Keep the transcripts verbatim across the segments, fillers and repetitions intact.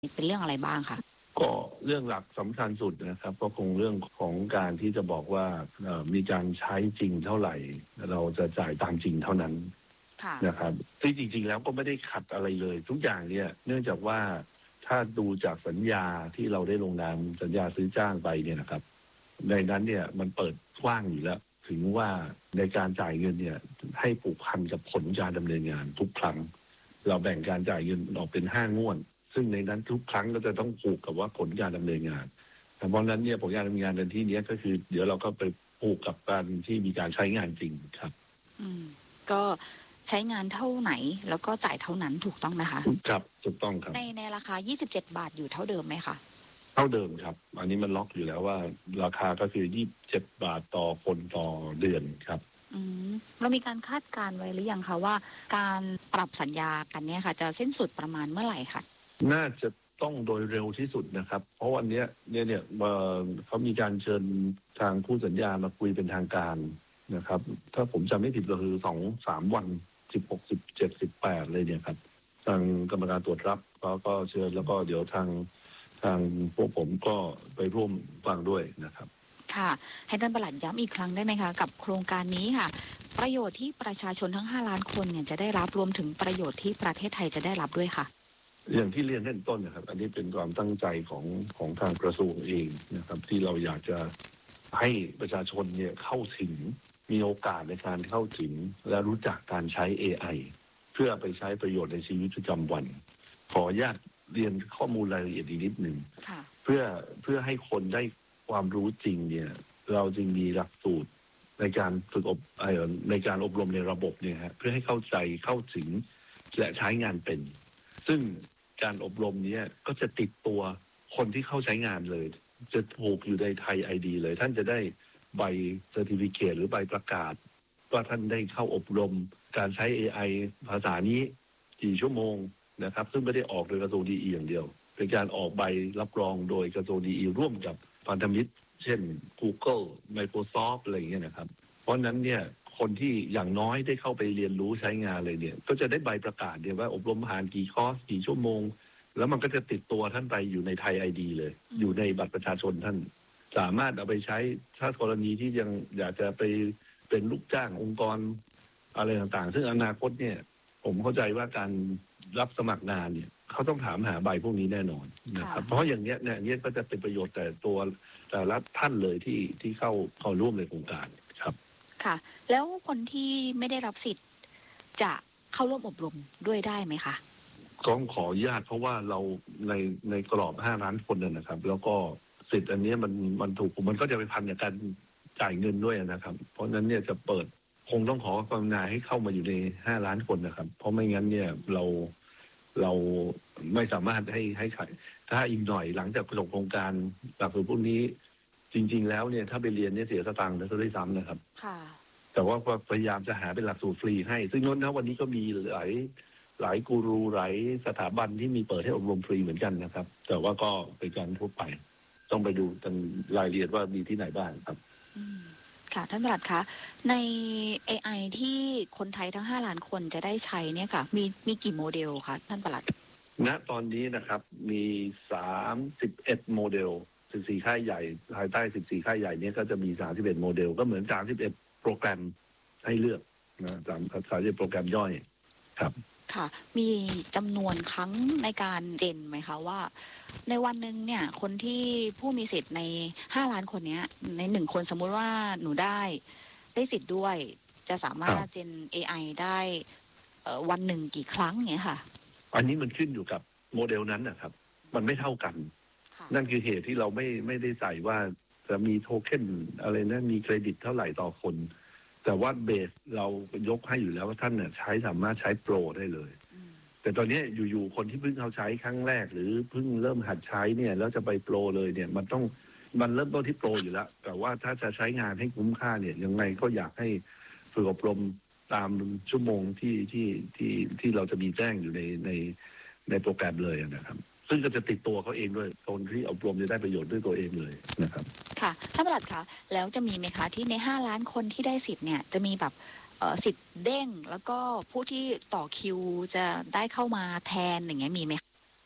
เป็นเรื่องอะไรบ้างคะก็เรื่องหลักสำคัญสุดนะครับก็คงเรื่องของการที่จะบอกว่ามีการใช้จริงเท่าไหร่เราจะจ่ายตามจริงเท่านั้นนะครับที่จริงๆแล้วก็ไม่ได้ขัดอะไรเลยทุกอย่างเนี่ยเนื่องจากว่าถ้าดูจากสัญญาที่เราได้ลงนามสัญญาซื้อจ้างไปเนี่ยนะครับในนั้นเนี่ยมันเปิดกว้างอยู่แล้วถึงว่าในการจ่ายเงินเนี่ยให้ผูกพันกับผลการดำเนินงานทุกครั้งเราแบ่งการจ่ายเงินออกเป็นห้างวดซึ่งในนั้นทุกครั้งก็จะต้องผูกกับว่าผลการดำเนินงานแต่เพราะนั้นเนี่ยผลการดำเนินงานในที่นี้ก็คือเดี๋ยวเราก็ไปผูกกับการที่มีการใช้งานจริงครับอืมก็ใช้งานเท่าไหนแล้วก็จ่ายเท่านั้นถูกต้องไหมคะครับถูกต้องครับในในราคายี่สิบเจ็ดบาทอยู่เท่าเดิมไหมคะเท่าเดิมครับอันนี้มันล็อกอยู่แล้วว่าราคาก็คือยี่สิบเจ็ดบาทต่อคนต่อเดือนครับอืมเรามีการคาดการไว้หรือยังคะว่าการปรับสัญญากันเนี่ยค่ะจะสิ้นสุดประมาณเมื่อไหร่คะน่าจะต้องโดยเร็วที่สุดนะครับเพราะวันนี้เนี่ยเนี่ยเขามีการเชิญทางผู้สัญญามาคุยเป็นทางการนะครับถ้าผมจำไม่ผิดก็คือสองสามวันสิบหกสิบเจ็ดสิบแปดเลยเนี่ยครับทางกรรมการตรวจรับเขาก็เชิญแล้วก็เดี๋ยวทางทางพวกผมก็ไปร่วมฟังด้วยนะครับค่ะให้ท่านปลัดย้ำอีกครั้งได้ไหมคะกับโครงการนี้ค่ะประโยชน์ที่ประชาชนทั้งห้าล้านคนเนี่ยจะได้รับรวมถึงประโยชน์ที่ประเทศไทยจะได้รับด้วยค่ะอย่างที่เรียนเริ่มต้นนะครับอันนี้เป็นความตั้งใจของของทางกระทรวงเองนะครับที่เราอยากจะให้ประชาชนเนี่ยเข้าถึงมีโอกาสในการเข้าถึงและรู้จักการใช้ เอ ไอ เพื่อไปใช้ประโยชน์ในชีวิตประจำวันขออนุญาตเรียนข้อมูลรายละเอียดอีกนิดหนึ่งเพื่อเพื่อให้คนได้ความรู้จริงเนี่ยเราจึงมีหลักสูตรในการฝึกอบในการอบรมในระบบเนี่ยฮะเพื่อให้เข้าใจเข้าถึงและใช้งานเป็นซึ่งการอบรมนี้ก็จะติดตัวคนที่เข้าใช้งานเลยจะถูกอยู่ในไทย ไอ ดี เลยท่านจะได้ใบเซอร์ติฟิเคตหรือใบประกาศว่าท่านได้เข้าอบรมการใช้ เอ ไอ ภาษานี้กี่ชั่วโมงนะครับซึ่งไม่ได้ออกโดยกระทรวงดีอีอย่างเดียวเป็นการออกใบรับรองโดยกระทรวงดีอีร่วมกับพันธมิตรเช่น Google Microsoft อะไรอย่างเงี้ยนะครับเพราะนั้นเนี่ยคนที่อย่างน้อยได้เข้าไปเรียนรู้ใช้งานเลยเนี่ยก็จะได้ใบประกาศเดียวว่าอบรมผ่านกี่คอร์สกี่ชั่วโมงแล้วมันก็จะติดตัวท่านไปอยู่ในไทย ไอ ดี เลยอยู่ในบัตรประชาชนท่านสามารถเอาไปใช้ถ้ากรณีที่ยังอยากจะไปเป็นลูกจ้างองค์กรอะไรต่างๆซึ่งอนาคตเนี่ยผมเข้าใจว่าการรับสมัครงานเนี่ยเขาต้องถามหาใบพวกนี้แน่นอนนะครับเพราะอย่างเนี้ยเนี่ยนี้ก็จะเป็นประโยชน์แต่ตัวแต่ละท่านเลยที่ที่เข้าเข้าร่วมในโครงการครับค่ะแล้วคนที่ไม่ได้รับสิทธิ์จะเข้าร่วมอบรมด้วยได้ไหมคะก็ขออนุญาตเพราะว่าเราในในกรอบห้าล้านคนเนี่ยนะครับแล้วก็สิทธิ์อันนี้มันมันถูกมันก็จะไปพันกับการจ่ายเงินด้วยนะครับเพราะนั้นเนี่ยจะเปิดคงต้องขอกรุณาให้เข้ามาอยู่ในห้าล้านคนนะครับเพราะไม่งั้นเนี่ยเราเราไม่สามารถให้ให้ขายถ้าอีกหน่อยหลังจากจบโครงการหลักสูตรพวกนี้จริงๆแล้วเนี่ยถ้าไปเรียนเนี่ยเสียสตางค์นะก็ได้ซ้ำนะครับค่ะแต่ว่าพยายามจะหาเป็นหลักสูตรฟรีให้ซึ่งโน้นนะวันนี้ก็มีหลายหลายกูรูหลายสถาบันที่มีเปิดให้อบรมฟรีเหมือนกันนะครับแต่ว่าก็เป็นการทั่วไปต้องไปดูกันรายละเอียดว่ามีที่ไหนบ้างครับค่ะท่านปลัดคะใน เอ ไอ ที่คนไทยทั้งห้าล้านคนจะได้ใช้เนี่ยค่ะมีมีกี่โมเดลคะท่านปลัดณตอนนี้นะครับมีสามสิบเอ็ดโมเดลสิบสี่ค่ายใหญ่ภายใต้สิบสี่ค่ายใหญ่นี้ก็จะมีสามสิบเอ็ดโมเดลก็เหมือนสามสิบเอ็ดโปรแกรมให้เลือกนะสามสามสิบโปรแกรมย่อยครับค่ะมีจำนวนครั้งในการเด่นไหมคะว่าในวันหนึ่งเนี่ยคนที่ผู้มีสิทธิ์ในห้าล้านคนนี้ในหนึ่งคนสมมุติว่าหนูได้ได้สิทธิ์ด้วยจะสามารถเจน เอ ไอ ได้วันหนึ่งกี่ครั้งเงี้ยค่ะอันนี้มันขึ้นอยู่กับโมเดลนั้นนะครับมันไม่เท่ากันนั่นคือเหตุที่เราไม่ไม่ได้ใส่ว่าจะมีโทเค็นอะไรนะมีเครดิตเท่าไหร่ต่อคนแต่ว่าเบสเรายกให้อยู่แล้วว่าท่านเนี่ยใช้สามารถใช้โปรได้เลยแต่ตอนนี้อยู่ๆคนที่เพิ่งเขาใช้ครั้งแรกหรือเพิ่งเริ่มหัดใช้เนี่ยแล้วจะไปโปรเลยเนี่ยมันต้องมันเริ่มต้นที่โปรอยู่แล้วแต่ว่าถ้าจะใช้งานให้คุ้มค่าเนี่ยยังไงก็อยากให้ฝึกอบรมตามชั่วโมงที่ที่ที่ที่เราจะมีแจ้งอยู่ในในในโปรแกรมเลยนะครับซึ่งก็จะติดตัวเขาเองด้วยคนที่อบรมจะได้ประโยชน์ด้วยตัวเองเลยนะครับค่ะท่านปลัดคะแล้วจะมีไหมคะที่ในห้าล้านคนที่ได้สิทธิ์เนี่ยจะมีแบบเอ่อสิทธิ์เด้งแล้วก็ผู้ที่ต่อคิวจะได้เข้ามาแทนอย่างเงี้ยมีไหม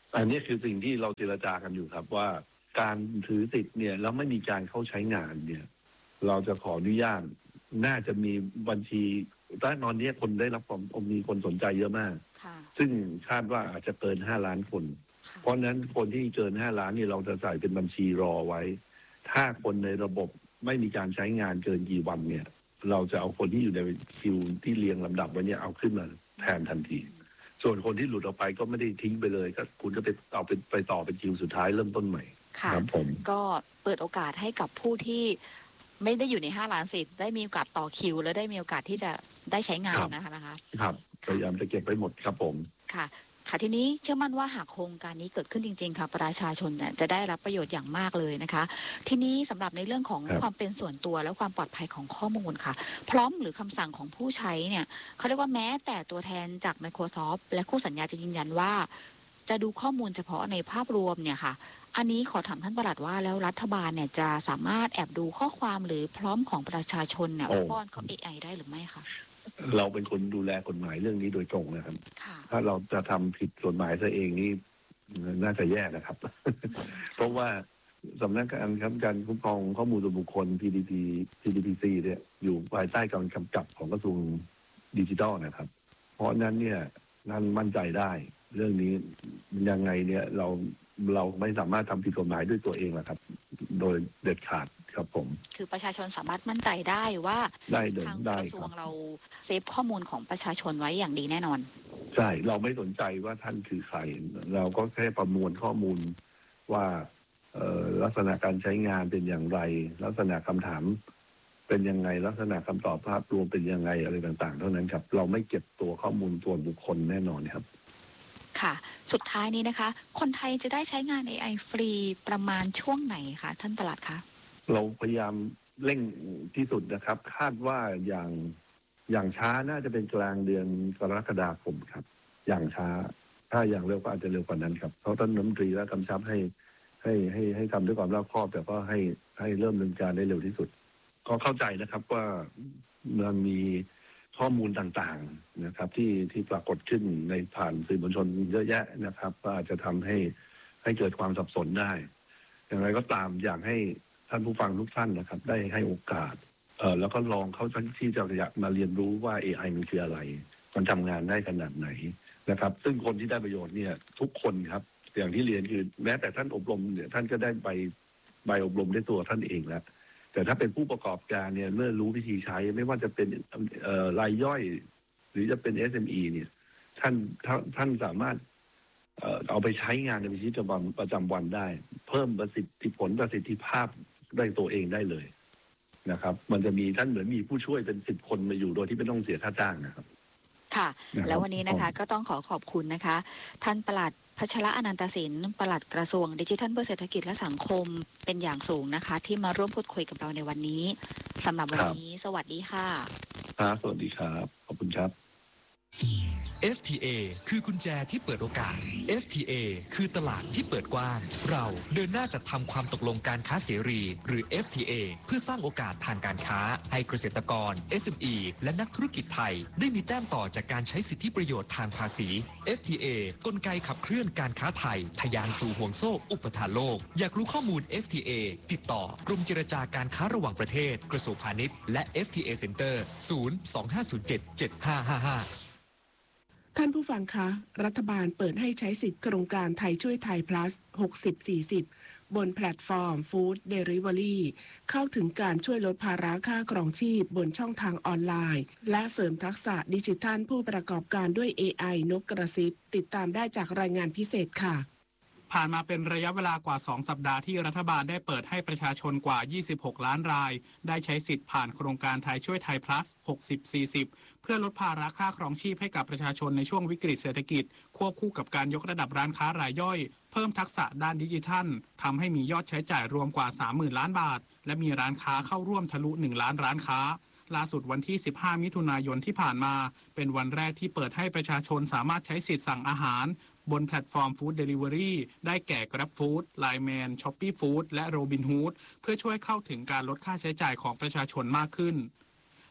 อันนี้คือสิ่งที่เราเจรจากันอยู่ครับว่าการถือสิทธิ์เนี่ยแล้วไม่มีการเข้าใช้งานเนี่ยเราจะขออนุญาตน่าจะมีบัญชีตอนนี้คนได้รับความมีคนสนใจเยอะมากซึ่งคาดว่าอาจจะเกินห้าล้านคนเพราะนั้นคนที่เกินห้าล้านนี่เราจะใส่เป็นบัญชีรอไว้ถ้าคนในระบบไม่มีการใช้งานเกินกี่วันเนี่ยเราจะเอาคนที่อยู่ในคิวที่เรียงลำดับไว้เนี่ยเอาขึ้นมาแทนทันทีส่วนคนที่หลุดออกไปก็ไม่ได้ทิ้งไปเลยก็คุณก็ไปเอาไปไปต่อเป็นคิวสุดท้ายเริ่มต้นใหม่ครับผมก็เปิดโอกาสให้กับผู้ที่ไม่ได้อยู่ในห้าล้านสิทธิ์ได้มีโอกาสต่อคิวและได้มีโอกาสที่จะได้ใช้งานนะคะนะคะครับพยายามจะเก็บไปหมดครับผมค่ะค่ะทีนี้เชื่อมั่นว่าหากโครงการนี้เกิดขึ้นจริงๆค่ะประชาชนเนี่ยจะได้รับประโยชน์อย่างมากเลยนะคะทีนี้สำหรับในเรื่องของความเป็นส่วนตัวและความปลอดภัยของข้อมูลค่ะพร้อมหรือคำสั่งของผู้ใช้เนี่ยเขาเรียกว่าแม้แต่ตัวแทนจาก Microsoft และคู่สัญญาจะยืนยันว่าจะดูข้อมูลเฉพาะในภาพรวมเนี่ยค่ะอันนี้ขอถามท่านปลัดว่าแล้วรัฐบาลเนี่ยจะสามารถแอบดูข้อความหรือพร้อมของประชาชนเนี่ยป้อนเขา เอ ไอ ได้หรือไม่คะเราเป็นคนดูแลกฎหมายเรื่องนี้โดยตรงนะครับถ้าเราจะทำผิดกฎหมายซะเองนี่น่าจะแย่นะครับ เพราะว่าสำนักงานการคุ้มครองข้อมูลส่วนบุคคล พี ดี พี พี ดี พี ซี เนี่ยอยู่ภายใต้การกำกับของกระทรวงดิจิทัลนะครับเพราะนั้นเนี่ยนั่นมั่นใจได้เรื่องนี้ยังไงเนี่ยเราเราไม่สามารถทำผิดกฎหมายด้วยตัวเองหรอกครับโดยเด็ดขาดครับผมคือประชาชนสามารถมั่นใจได้ว่าทางกระทรวงเราเซฟข้อมูลของประชาชนไว้อย่างดีแน่นอนใช่เราไม่สนใจว่าท่านคือใครเราก็แค่ประมวลข้อมูลว่าลักษณะการใช้งานเป็นอย่างไรลักษณะคำถามเป็นยังไงลักษณะคำตอบภาพรวมเป็นยังไงอะไรต่างๆเท่านั้นครับเราไม่เก็บตัวข้อมูลส่วนบุคคลแน่นอนครับค่ะสุดท้ายนี้นะคะคนไทยจะได้ใช้งาน เอ ไอ ฟรีประมาณช่วงไหนคะท่านปลัดคะเราพยายามเร่งที่สุดนะครับคาดว่าอย่างอย่างช้าน่าจะเป็นกลางเดือนกรกฎาคมครับอย่างช้าถ้าอย่างเร็วก็อาจจะเร็วกว่านั้นครับเพราะท่านรัฐมนตรีและกำชับให้ให้ให้ให้ทำด้วยความรอบคอบแต่ก็ให้ให้เริ่มดำเนินการได้เร็วที่สุดก็เข้าใจนะครับว่ามันมีข้อมูลต่างๆนะครับที่ที่ปรากฏขึ้นในผ่านสื่อมวลชนเยอะแยะนะครับว่าจะทำให้ให้เกิดความสับสนได้อย่างไรก็ตามอยากให้ท่านผู้ฟังทุกท่านนะครับได้ให้โอกาสเอ่อแล้วก็ลองเข้าที่จะอยากมาเรียนรู้ว่า เอ ไอ มันคืออะไรมันทำงานได้ขนาดไหนนะครับซึ่งคนที่ได้ประโยชน์เนี่ยทุกคนครับอย่างที่เรียนคือแม้แต่ท่านอบรมเนี่ยท่านก็ได้ใบใบอบรมได้ตัวท่านเองแล้วแต่ถ้าเป็นผู้ประกอบการเนี่ยเมื่อรู้วิธีใช้ไม่ว่าจะเป็นรายย่อยหรือจะเป็น เอส เอ็ม อี เนี่ยท่านท่านสามารถเอาไปใช้งานในชีวิตประจำวันได้เพิ่มประสิทธิผลประสิทธิภาพได้ตัวเองได้เลยนะครับมันจะมีท่านเหมือนมีผู้ช่วยเป็นสิบคนมาอยู่โดยที่ไม่ต้องเสียค่าจ้างนะครับค่ะแล้ววันนี้นะคะก็ต้องขอขอบคุณนะคะท่านปลัดพัชระอนันตศิลป์ปลัดกระทรวงดิจิทัลเพื่อเศรษฐกิจและสังคมเป็นอย่างสูงนะคะที่มาร่วมพูดคุยกับเราในวันนี้สำหรับวันนี้สวัสดีค่ะครับสวัสดีครับขอบคุณครับเอฟ ที เอ คือกุญแจที่เปิดโอกาส เอฟ ที เอ คือตลาดที่เปิดกว้างเราเดินหน้าจัดทำความตกลงการค้าเสรีหรือ เอฟ ที เอ เพื่อสร้างโอกาสทางการค้าให้เกษตรกร เอส เอ็ม อี และนักธุรกิจไทยได้มีแต้มต่อจากการใช้สิทธิประโยชน์ทางภาษี เอฟ ที เอ กลไกขับเคลื่อนการค้าไทยทะยานสู่ห่วงโซ่อุปทานโลกอยากรู้ข้อมูล เอฟ ที เอ ติดต่อกรมเจรจาการค้าระหว่างประเทศกระทรวงพาณิชย์และ เอฟ ที เอ Center ศูนย์ สอง ห้า ศูนย์ เจ็ด เจ็ด ห้า ห้า ห้าท่านผู้ฟังคะรัฐบาลเปิดให้ใช้สิทธิโครงการไทยช่วยไทย plus หกสิบ สี่สิบ บนแพลตฟอร์ม Food Delivery เข้าถึงการช่วยลดภาระค่าครองชีพบนช่องทางออนไลน์และเสริมทักษะดิจิทัลผู้ประกอบการด้วย เอ ไอ นกกระซิบติดตามได้จากรายงานพิเศษค่ะผ่านมาเป็นระยะเวลากว่าสองสัปดาห์ที่รัฐบาลได้เปิดให้ประชาชนกว่ายี่สิบหกล้านรายได้ใช้สิทธิ์ผ่านโครงการไทยช่วยไทย plus หกสิบ สี่สิบ เพื่อลดภาระค่าครองชีพให้กับประชาชนในช่วงวิกฤตเศรษฐกิจควบคู่กับการยกระดับร้านค้ารายย่อยเพิ่มทักษะด้านดิจิทัลทำให้มียอดใช้จ่ายรวมกว่า สามหมื่น ล้านบาทและมีร้านค้าเข้าร่วมทะลุหนึ่งล้านร้านค้าล่าสุดวันที่สิบห้ามิถุนายนที่ผ่านมาเป็นวันแรกที่เปิดให้ประชาชนสามารถใช้สิทธิ์สั่งอาหารบนแพลตฟอร์ม Food Delivery ได้แก่ GrabFood ไลน์แมน Shopee Food และ Robinhood เพื่อช่วยเข้าถึงการลดค่าใช้จ่ายของประชาชนมากขึ้น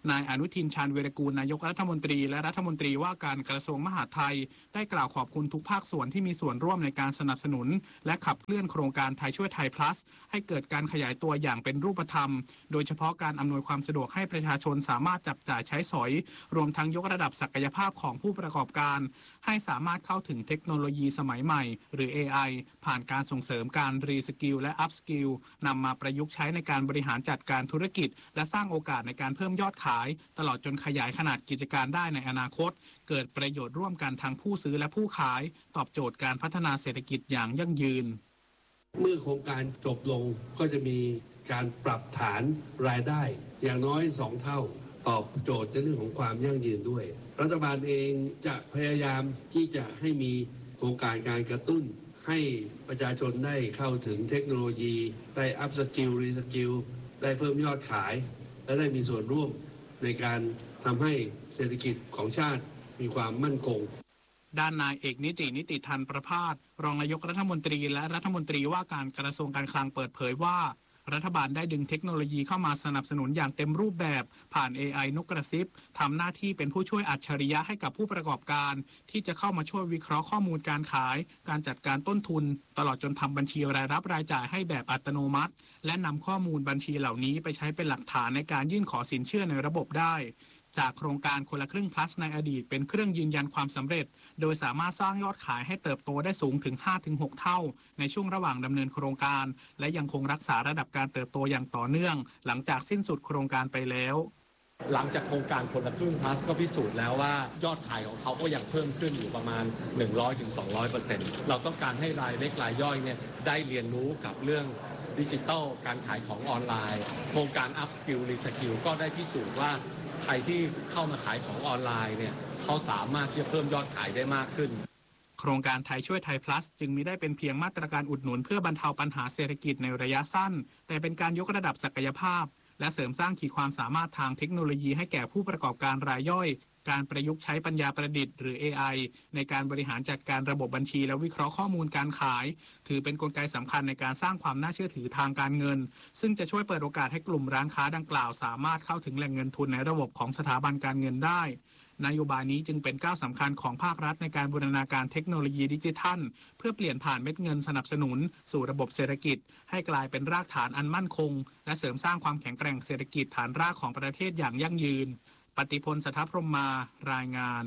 นายอนุทินชาญวีรกูลนายกรัฐมนตรีและรัฐมนตรีว่าการกระทรวงมหาดไทยได้กล่าวขอบคุณทุกภาคส่วนที่มีส่วนร่วมในการสนับสนุนและขับเคลื่อนโครงการไทยช่วยไทย plus ให้เกิดการขยายตัวอย่างเป็นรูปธรรมโดยเฉพาะการอำนวยความสะดวกให้ประชาชนสามารถจับจ่ายใช้สอยรวมทั้งยกระดับศักยภาพของผู้ประกอบการให้สามารถเข้าถึงเทคโนโลยีสมัยใหม่หรือ เอ ไอ ผ่านการส่งเสริมการรีสกิลและอัพสกิลนำมาประยุกต์ใช้ในการบริหารจัดการธุรกิจและสร้างโอกาสในการเพิ่มยอดขายตลอดจนขยายขนาดกิจการได้ในอนาคตเกิดประโยชน์ร่วมกันทั้งผู้ซื้อและผู้ขายตอบโจทย์การพัฒนาเศรษฐกิจอย่างยั่งยืนเมื่อโครงการจบลงก็จะมีการปรับฐานรายได้อย่างน้อยสองเท่าตอบโจทย์ในเรื่องของความยั่งยืนด้วยรัฐบาลเองจะพยายามที่จะให้มีโครงการการกระตุ้นให้ประชาชนได้เข้าถึงเทคโนโลยีได้อัพสกิลรีสกิลได้เพิ่มยอดขายและได้มีส่วนร่วมในการทำให้เศรษฐกิจของชาติมีความมั่นคงด้านนายเอกนิตินิติธันประภาสรองนายกรัฐมนตรีและรัฐมนตรีว่าการกระทรวงการคลังเปิดเผยว่ารัฐบาลได้ดึงเทคโนโลยีเข้ามาสนับสนุนอย่างเต็มรูปแบบผ่าน เอ ไอ นกกระซิบทำหน้าที่เป็นผู้ช่วยอัจฉริยะให้กับผู้ประกอบการที่จะเข้ามาช่วยวิเคราะห์ข้อมูลการขายการจัดการต้นทุนตลอดจนทำบัญชีรายรับรายจ่ายให้แบบอัตโนมัติและนำข้อมูลบัญชีเหล่านี้ไปใช้เป็นหลักฐานในการยื่นขอสินเชื่อในระบบได้จากโครงการคนละครึ่ง plus ในอดีตเป็นเครื่องยืนยันความสำเร็จโดยสามารถสร้างยอดขายให้เติบโตได้สูงถึง ห้าถึงหก เท่าในช่วงระหว่างดำเนินโครงการและยังคงรักษาระดับการเติบโตอย่างต่อเนื่องหลังจากสิ้นสุดโครงการไปแล้วหลังจากโครงการคนละครึ่ง plus ก็พิสูจน์แล้วว่ายอดขายของเขาก็ยังเพิ่มขึ้นอยู่ประมาณ หนึ่งร้อยถึงสองร้อยเปอร์เซ็นต์ เราต้องการให้รายเล็กรายย่อยเนี่ยได้เรียนรู้กับเรื่องดิจิทัลการขายของออนไลน์โครงการ Up Skill Reskill ก็ได้พิสูจน์ว่าใครที่เข้ามาขายของออนไลน์เนี่ยเขาสามารถที่จะเพิ่มยอดขายได้มากขึ้นโครงการไทยช่วยไทย plus จึงมิได้เป็นเพียงมาตรการอุดหนุนเพื่อบรรเทาปัญหาเศรษฐกิจในระยะสั้นแต่เป็นการยกระดับศักยภาพและเสริมสร้างขีดความสามารถทางเทคโนโลยีให้แก่ผู้ประกอบการรายย่อยการประยุกต์ใช้ปัญญาประดิษฐ์หรือ เอ ไอ ในการบริหารจัดการระบบบัญชีและวิเคราะห์ข้อมูลการขายถือเป็นกลไกสำคัญในการสร้างความน่าเชื่อถือทางการเงินซึ่งจะช่วยเปิดโอกาสให้กลุ่มร้านค้าดังกล่าวสามารถเข้าถึงแหล่งเงินทุนในระบบของสถาบันการเงินได้นโยบายนี้จึงเป็นก้าวสำคัญของภาครัฐในการบูรณาการเทคโนโลยีดิจิทัลเพื่อเปลี่ยนผ่านเม็ดเงินสนับสนุนสู่ระบบเศรษฐกิจให้กลายเป็นรากฐานอันมั่นคงและเสริมสร้างความแข็งแกร่งเศรษฐกิจฐานรากของประเทศอย่างยั่งยืนปฏิพล สัทธพรหมารายงาน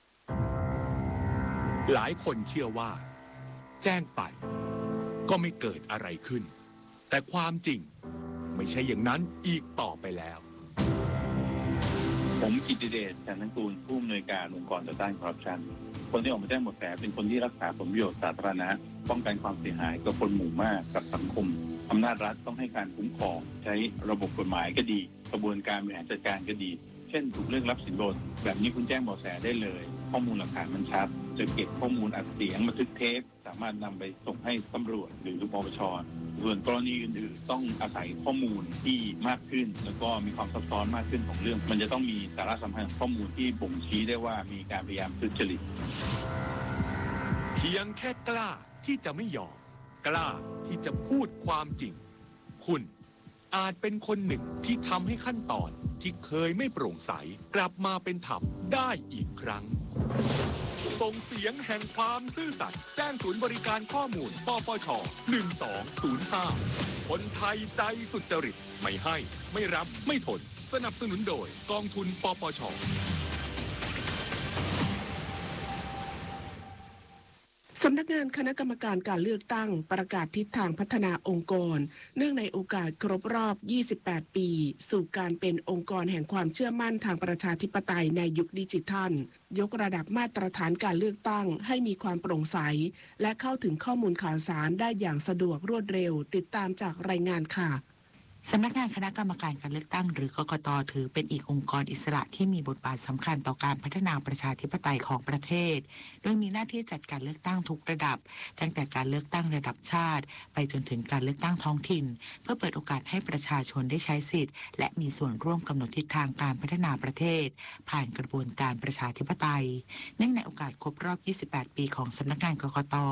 หลายคนเชื่อว่าแจ้งไปก็ไม่เกิดอะไรขึ้นแต่ความจริงไม่ใช่อย่างนั้นอีกต่อไปแล้วผมกิตติเดช จันทกูลผู้อำนวยการองค์กรต่อต้านคอร์รัปชันคนที่ออกมาแจ้งเบาะแสเป็นคนที่รักษาผลประโยชน์สาธารณะป้องกันความเสียหายกับคนหมู่มากกับสังคมอำนาจรัฐต้องให้การคุ้มครองใช้ระบบกฎหมายก็ดีกระบวนการบริหารจัดการก็ดีเช่นถูกเรื่องรับสินบนแบบนี้คุณแจ้งเบาะแสได้เลยข้อมูลหลักฐานมันชัดจะเก็บข้อมูลอัดเสียงบันทึกเทปสามารถนำไปส่งให้ตำรวจหรือปปช.ส่วนกรณีอื่นๆต้องอาศัยข้อมูลที่มากขึ้นแล้วก็มีความซับซ้อนมากขึ้นของเรื่องมันจะต้องมีสาระสำคัญข้อมูลที่บ่งชี้ได้ว่ามีการพยายามทุจริตเพียงแค่กล้าที่จะไม่ยอมกล้าที่จะพูดความจริงคุณอาจเป็นคนหนึ่งที่ทำให้ขั้นตอนที่เคยไม่โปร่งใสกลับมาเป็นธรรมได้อีกครั้งส่งเสียงแห่งความซื่อสัตย์แจ้งศูนย์บริการข้อมูลปปช.หนึ่งสองศูนย์ห้าคนไทยใจสุจริตไม่ให้ไม่รับไม่ทนสนับสนุนโดยกองทุนปปช. สำนักงานคณะกรรมการการเลือกตั้งประกาศทิศทางพัฒนาองค์กรเนื่องในโอกาสครบรอบยี่สิบแปดปีสู่การเป็นองค์กรแห่งความเชื่อมั่นทางประชาธิปไตยในยุคดิจิทัลยกระดับมาตรฐานการเลือกตั้งให้มีความโปร่งใสและเข้าถึงข้อมูลข่าวสารได้อย่างสะดวกรวดเร็วติดตามจากรายงานค่ะสำนักงานคณะกรรมการการเลือกตั้งหรือกกต.ถือเป็นอีกองค์กรอิสระที่มีบทบาทสำคัญต่อการพัฒนาประชาธิปไตยของประเทศโดยมีหน้าที่จัดการเลือกตั้งทุกระดับตั้งแต่การเลือกตั้งระดับชาติไปจนถึงการเลือกตั้งท้องถิ่นเพื่อเปิดโอกาสให้ประชาชนได้ใช้สิทธิ์และมีส่วนร่วมกำหนดทิศทางการพัฒนาประเทศผ่านกระบวนการประชาธิปไตยเนื่องในโอกาสครบรอบยี่สิบแปดปีของสำนักงานกกต.ส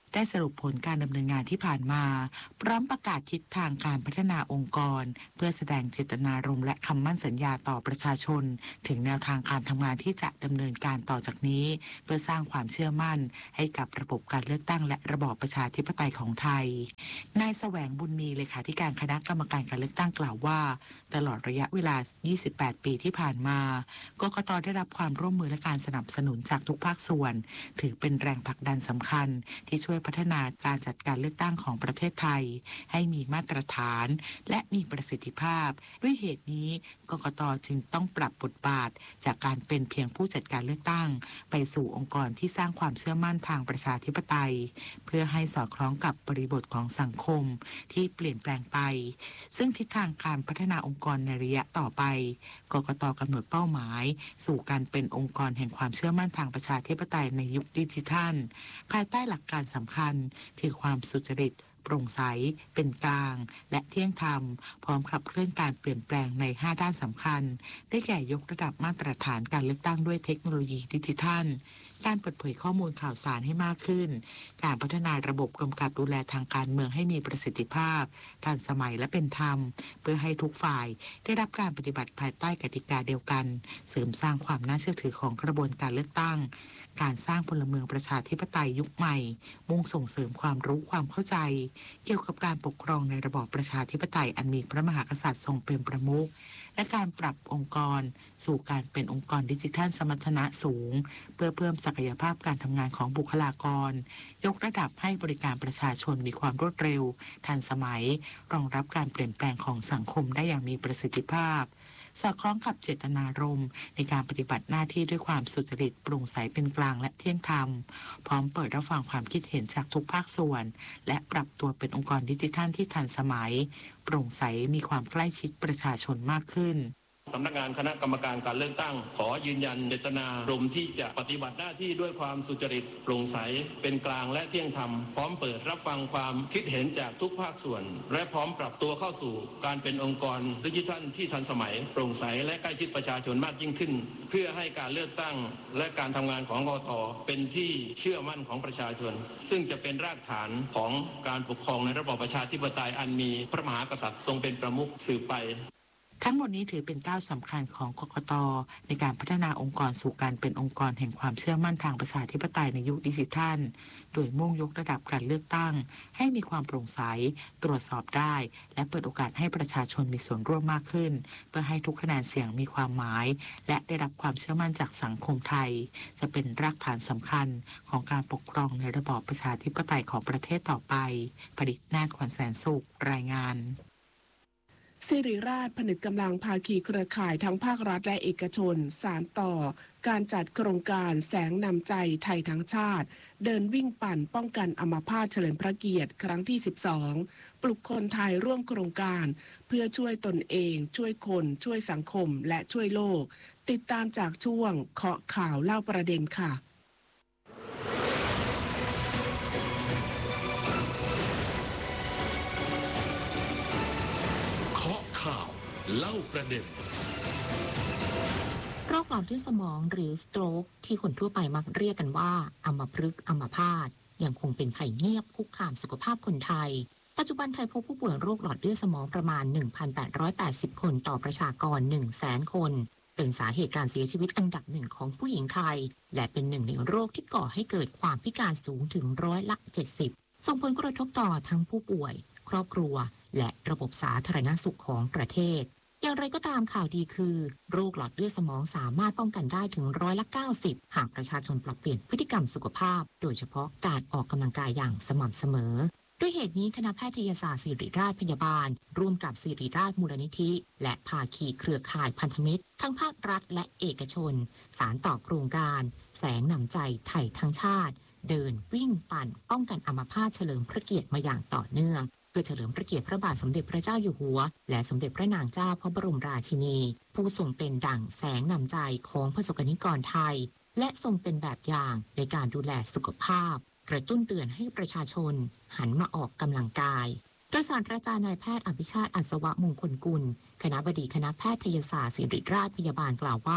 ได้สรุปผลการดำเนินงานที่ผ่านมาพร้อมประกาศทิศทางการพัฒนาองค์กรเพื่อแสดงเจตนารมณ์และคำมั่นสัญญาต่อประชาชนถึงแนวทางการทำงานที่จะดำเนินการต่อจากนี้เพื่อสร้างความเชื่อมั่นให้กับระบบการเลือกตั้งและระบอบประชาธิปไตยของไทยนายแสวงบุญมีเลขาธิการคณะกรรมการการเลือกตั้งกล่าวว่าตลอดระยะเวลายี่สิบแปดปีที่ผ่านมากกต.ได้รับความร่วมมือและการสนับสนุนจากทุกภาคส่วนถือเป็นแรงผลักดันสำคัญที่ช่วยพัฒนาการจัดการเลือกตั้งของประเทศไทยให้มีมาตรฐานและมีประสิทธิภาพด้วยเหตุนี้กกต.จึงต้องปรับบทบาทจากการเป็นเพียงผู้จัดการเลือกตั้งไปสู่องค์กรที่สร้างความเชื่อมั่นทางประชาธิปไตยเพื่อให้สอดคล้องกับบริบทของสังคมที่เปลี่ยนแปลงไปซึ่งทิศทางการพัฒนาองค์กรในระยะต่อไปกกต.กำหนดเป้าหมายสู่การเป็นองค์กรแห่งความเชื่อมั่นทางประชาธิปไตยในยุคดิจิทัลภายใต้หลักการสำคัญคือความสุจริตโปร่งใสเป็นกลางและเที่ยงธรรมพร้อมขับเคลื่อนการเปลี่ยนแปลงในห้าด้านสำคัญได้แก่ยกระดับมาตรฐานการเลือกตั้งด้วยเทคโนโลยีดิจิทัลการเปิดเผยข้อมูลข่าวสารให้มากขึ้นการพัฒนาระบบกำกับดูแลทางการเมืองให้มีประสิทธิภาพทันสมัยและเป็นธรรมเพื่อให้ทุกฝ่ายได้รับการปฏิบัติภายใต้กติกาเดียวกันเสริมสร้างความน่าเชื่อถือของกระบวนการเลือกตั้งการสร้างพลเมืองประชาธิปไตยยุคใหม่มุ่งส่งเสริมความรู้ความเข้าใจเกี่ยวกับการปกครองในระบอบประชาธิปไตยอันมีพระมหากษัตริย์ทรงเป็นประมุขและการปรับองค์กรสู่การเป็นองค์กรดิจิทัลสมรรถนะสูงเพื่อเพิ่มศักยภาพการทำงานของบุคลากรยกระดับให้บริการประชาชนมีความรวดเร็วทันสมัยรองรับการเปลี่ยนแปลงของสังคมได้อย่างมีประสิทธิภาพสอดคล้องกับเจตนารมณ์ในการปฏิบัติหน้าที่ด้วยความสุจริตโปร่งใสเป็นกลางและเที่ยงธรรมพร้อมเปิดรับฟังความคิดเห็นจากทุกภาคส่วนและปรับตัวเป็นองค์กรดิจิทัลที่ทันสมัยโปร่งใสมีความใกล้ชิดประชาชนมากขึ้นสำนักงานคณะกรรมการการเลือกตั้งขอยืนยันเจตนารมณ์ที่จะปฏิบัติหน้าที่ด้วยความสุจริตโปร่งใสเป็นกลางและเที่ยงธรรมพร้อมเปิดรับฟังความคิดเห็นจากทุกภาคส่วนและพร้อมปรับตัวเข้าสู่การเป็นองค์กรดิจิทัลที่ทันสมัยโปร่งใสและใกล้ชิดประชาชนมากยิ่งขึ้นเพื่อให้การเลือกตั้งและการทำงานของกกต.เป็นที่เชื่อมั่นของประชาชนซึ่งจะเป็นรากฐานของการปกครองในระบอบประชาธิปไตยอันมีพระมหากษัตริย์ทรงเป็นประมุขสืบไปทั้งหมดนี้ถือเป็นก้าวสำคัญของกกต.ในการพัฒนาองค์กรสู่การเป็นองค์กรแห่งความเชื่อมั่นทางประชาธิปไตยในยุคดิจิทัลโดยมุ่งยกระดับการเลือกตั้งให้มีความโปร่งใสตรวจสอบได้และเปิดโอกาสให้ประชาชนมีส่วนร่วมมากขึ้นเพื่อให้ทุกคะแนนเสียงมีความหมายและได้รับความเชื่อมั่นจากสังคมไทยจะเป็นรากฐานสำคัญของการปกครองในระบอบประชาธิปไตยของประเทศต่อไปผลิตนาฏขวัญแสนสุขรายงานสิริราชผนึกกำลังภาคีเครือข่ายทั้งภาครัฐและเอกชนสานต่อการจัดโครงการแสงนำใจไทยทั้งชาติเดินวิ่งปั่นป้องกันอัมพาตเฉลิมพระเกียรติครั้งที่สิบสองปลุกคนไทยร่วมโครงการเพื่อช่วยตนเองช่วยคนช่วยสังคมและช่วยโลกติดตามจากช่วงเคาะข่าวเล่าประเด็นค่ะข่าวเล่าประเด็นโรคหลอดเลือดสมองหรือสโตรกที่คนทั่วไปมักเรียกกันว่าอัมพฤกษ์อัมพาตยังคงเป็นภัยเงียบคุกคามสุขภาพคนไทยปัจจุบันไทยพบผู้ป่วยโรคหลอดเลือดสมองประมาณ หนึ่งพันแปดร้อยแปดสิบ คนต่อประชากร หนึ่งแสน คนเป็นสาเหตุการเสียชีวิตอันดับหนึ่งของผู้หญิงไทยและเป็นหนึ่งในโรคที่ก่อให้เกิดความพิการสูงถึงร้อยละเจ็ดสิบส่งผลกระทบต่อทั้งผู้ป่วยครอบครัวและระบบสาธารณสุขของประเทศอย่างไรก็ตามข่าวดีคือโรคหลอดเลือดสมองสามารถป้องกันได้ถึงร้อยละเก้าสิบหากประชาชนปรับเปลี่ยนพฤติกรรมสุขภาพโดยเฉพาะการออกกำลังกายอย่างสม่ำเสมอด้วยเหตุนี้คณะแพทยศาสตร์ศิริราชพยาบาลร่วมกับศิริราชมูลนิธิและภาคีเครือข่ายพันธมิตรทั้งภาครัฐและเอกชนสานต่อโครงการแสงนำใจไทยทั้งชาติเดินวิ่งปั่นป้องกันอัมพาตเฉลิมพระเกียรติมาอย่างต่อเนื่องเพื่อเฉลิมพระเกียรติพระบาทสมเด็จพระเจ้าอยู่หัวและสมเด็จพระนางเจ้าพระบรมราชินีผู้ทรงเป็นดั่งแสงนำใจของประสบกนิกรไทยและทรงเป็นแบบอย่างในการดูแลสุขภาพกระตุ้นเตือนให้ประชาชนหันมาออกกำลังกายโดยศาสตราจารย์นายแพทย์อภิชาติอัศวะมงคลกุลคณบดีคณะแพทยศาสตร์ศิริราชพยาบาลกล่าวว่า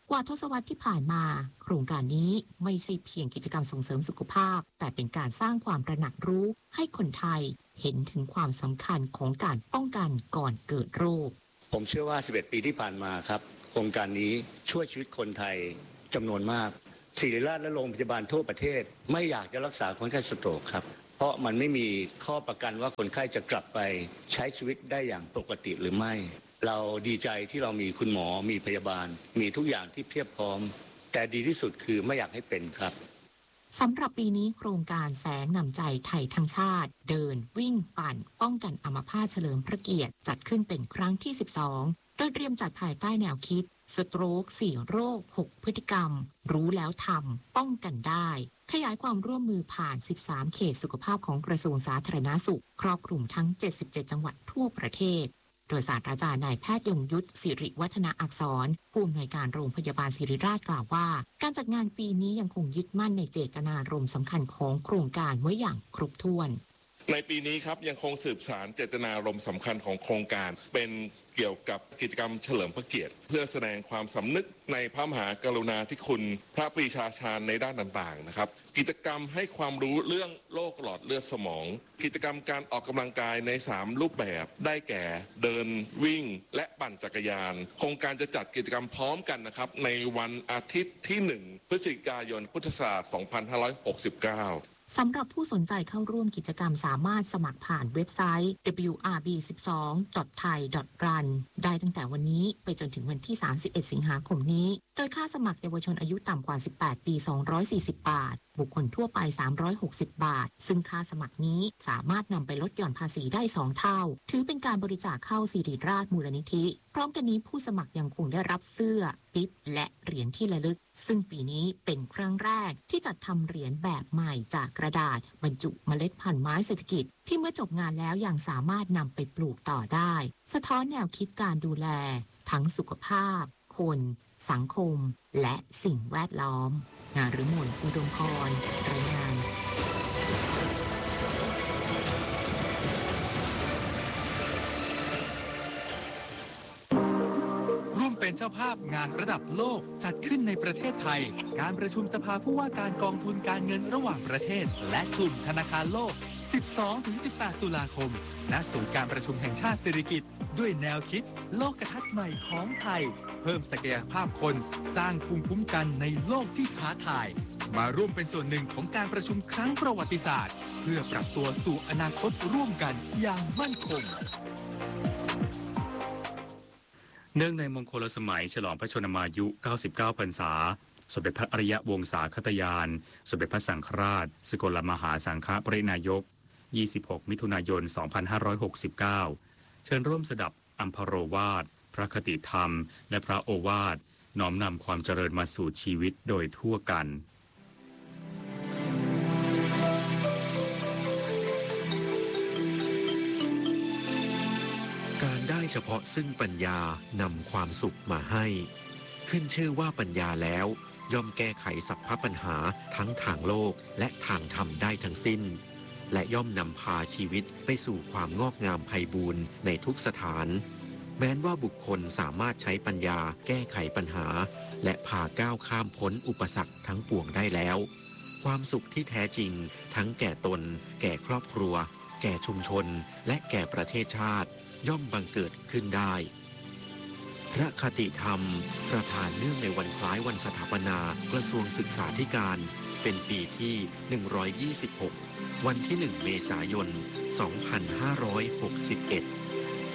กว่าทศวรรษที่ผ่านมาโครงการนี้ไม่ใช่เพียงกิจกรรมส่งเสริมสุขภาพแต่เป็นการสร้างความตระหนักรู้ให้คนไทยเห็นถึงความสำคัญของการป้องกันก่อนเกิดโรคผมเชื่อว่าสิบเอ็ดปีที่ผ่านมาครับโครงการนี้ช่วยชีวิตคนไทยจำนวนมากศิริราชและโรงพยาบาลทั่วประเทศไม่อยากจะรักษาคนไข้สโตรกครับเพราะมันไม่มีข้อประกันว่าคนไข้จะกลับไปใช้ชีวิตได้อย่างปกติหรือไม่เราดีใจที่เรามีคุณหมอมีพยาบาลมีทุกอย่างที่เพียบพร้อมแต่ดีที่สุดคือไม่อยากให้เป็นครับสำหรับปีนี้โครงการแสงนำใจไทยทั้งชาติเดินวิ่งปั่นป้องกันอัมพาตเฉลิมพระเกียรติจัดขึ้นเป็นครั้งที่สิบสองโดยเตรียมจัดภายใต้แนวคิดสโตรกสี่โรคหกพฤติกรรมรู้แล้วทำป้องกันได้ขยายความร่วมมือผ่านสิบสามเขตสุขภาพของกระทรวงสาธารณสุขครอบคลุมทั้งเจ็ดสิบเจ็ดจังหวัดทั่วประเทศโดยศาสตราจารย์นายแพทย์ยงยุทธสิริวัฒนาอักษรผู้อำนวยการโรงพยาบาลศิริราชกล่าวว่าการจัดงานปีนี้ยังคงยึดมั่นในเจตนารมณ์สำคัญของโครงการไว้อย่างครบถ้วนในปีนี้ครับยังคงสืบสานเจตนารมณ์สำคัญของโครงการเป็นเกี่ยวกับกิจกรรมเฉลิมพระเกียรติเพื่อแสดงความสำนึกในพระมหากรุณาธิคุณพระปรีชาชาญในด้านต่างๆนะครับกิจกรรมให้ความรู้เรื่องโรคหลอดเลือดสมองกิจกรรมการออกกำลังกายในสามรูปแบบได้แก่เดินวิ่งและปั่นจักรยานโครงการจะจัดกิจกรรมพร้อมกันนะครับในวันอาทิตย์ที่หนึ่งพฤศจิกายนพุทธศักราชสองพันห้าร้อยหกสิบเก้าสำหรับผู้สนใจเข้าร่วมกิจกรรมสามารถสมัครผ่านเว็บไซต์ ดับเบิลยู อาร์ บี สิบสอง ดอท ไทย ดอท รัน ได้ตั้งแต่วันนี้ไปจนถึงวันที่สามสิบเอ็ดสิงหาคมนี้โดยค่าสมัครเยาวชนอายุต่ำกว่าสิบแปดปีสองร้อยสี่สิบบาทบุคคลทั่วไปสามร้อยหกสิบบาทซึ่งค่าสมัครนี้สามารถนำไปลดหย่อนภาษีได้สองเท่าถือเป็นการบริจาคเข้าศิริราชมูลนิธิพร้อมกันนี้ผู้สมัครยังคงได้รับเสื้อปิ๊บและเหรียญที่ระลึกซึ่งปีนี้เป็นครั้งแรกที่จัดทำเหรียญแบบใหม่จากกระดาษบรรจุเมล็ดพันธุ์ไม้เศรษฐกิจที่เมื่อจบงานแล้วยังสามารถนำไปปลูกต่อได้สะท้อนแนวคิดการดูแลทั้งสุขภาพคนสังคมและสิ่งแวดล้อมนฤมลอุดมพรรายงานเป็นเจ้าภาพงานระดับโลกจัดขึ้นในประเทศไทยการประชุมสภาผู้ว่าการกองทุนการเงินระหว่างประเทศและกลุ่มธนาคารโลก สิบสองถึงสิบแปด ตุลาคมณศูนย์การประชุมแห่งชาติสิริกิติ์ด้วยแนวคิดโลกทัศน์ใหม่ของไทยเพิ่มศักยภาพคนสร้างภูมิคุ้มกันในโลกที่ท้าทายมาร่วมเป็นส่วนหนึ่งของการประชุมครั้งประวัติศาสตร์เพื่อปรับตัวสู่อนาคตร่วมกันอย่างมั่นคงเนื่องในมงคลสมัยฉลองพระชนมายุเก้าสิบเก้าพรรษาสมเด็จพระอริยวงศาคตยานสมเด็จพระสังฆราชสกลมหาสังฆปรินายกยี่สิบหกมิถุนายนสองพันห้าร้อยหกสิบเก้าเชิญร่วมสดับอัมพโรวาทพระคติธรรมและพระโอวาทน้อมนำความเจริญมาสู่ชีวิตโดยทั่วกันการได้เฉพาะซึ่งปัญญานำความสุขมาให้ขึ้นชื่อว่าปัญญาแล้วย่อมแก้ไขสรรพปัญหาทั้งทางโลกและทางธรรมได้ทั้งสิ้นและย่อมนำพาชีวิตไปสู่ความงอกงามไพบูรย์ในทุกสถานแม้นว่าบุคคลสามารถใช้ปัญญาแก้ไขปัญหาและพาก้าวข้ามพ้นอุปสรรคทั้งปวงได้แล้วความสุขที่แท้จริงทั้งแก่ตนแก่ครอบครัวแก่ชุมชนและแก่ประเทศชาติย่อมบังเกิดขึ้นได้พระคติธรรมประธานเนื่องในวันคล้ายวันสถาปนากระทรวงศึกษาธิการเป็นปีที่หนึ่งร้อยยี่สิบหกวันที่หนึ่งเมษายนสองพันห้าร้อยหกสิบเอ็ด